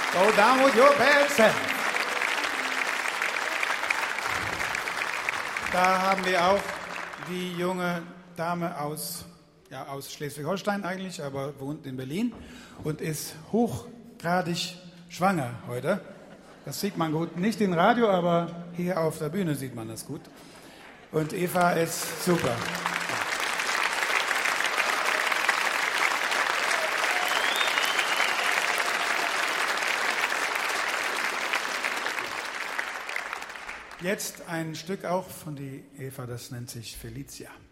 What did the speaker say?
Go down with your bad self. Da haben wir auch die junge Dame aus Schleswig-Holstein eigentlich, aber wohnt in Berlin und ist hochgradig schwanger heute. Das sieht man gut, nicht im Radio, aber hier auf der Bühne sieht man das gut. Und Eva ist super. Jetzt ein Stück auch von die Eva, das nennt sich Felicia.